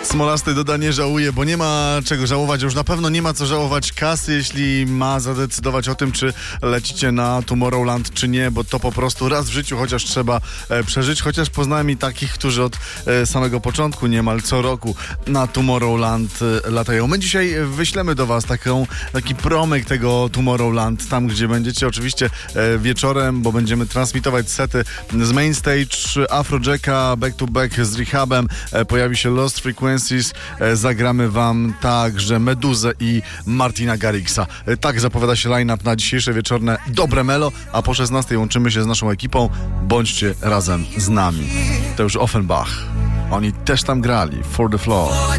Smolasty doda, nie żałuje, bo nie ma czego żałować. Już na pewno nie ma co żałować kasy, jeśli ma zadecydować o tym, czy lecicie na Tomorrowland, czy nie, bo to po prostu raz w życiu chociaż trzeba przeżyć. Chociaż poznałem i takich, którzy od samego początku niemal co roku na Tomorrowland latają. My dzisiaj wyślemy do was taki promyk tego Tomorrowland, tam gdzie będziecie oczywiście wieczorem, bo będziemy transmitować sety z Mainstage, Afrojacka, Back to Back z Rehabem, pojawi się Lost Frequencies, zagramy wam także Meduzę i Martina Garrixa. Tak zapowiada się line-up na dzisiejsze wieczorne Dobre Melo, a po 16 łączymy się z naszą ekipą. Bądźcie razem z nami. To już Offenbach. Oni też tam grali. For the Floor.